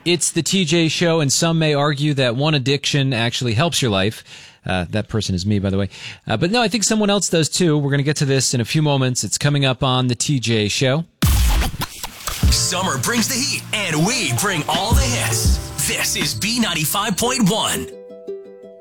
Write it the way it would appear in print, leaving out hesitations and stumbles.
It's the TJ Show, and some may argue that one addiction actually helps your life. That person is me, by the way. But no, I think someone else does too. We're going to get to this in a few moments. It's coming up on the TJ Show. Summer brings the heat, and we bring all the hits. This is B95.1.